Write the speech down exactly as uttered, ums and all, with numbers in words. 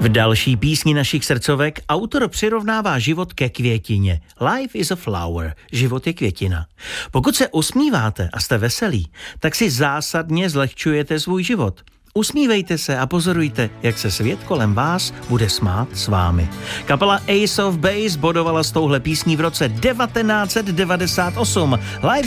V další písni našich srdcovek autor přirovnává život ke květině. Life is a flower. Život je květina. Pokud se usmíváte a jste veselí, tak si zásadně zlehčujete svůj život. Usmívejte se a pozorujte, jak se svět kolem vás bude smát s vámi. Kapela Ace of Base bodovala s touhle písní v roce devatenáct set devadesát osm. Live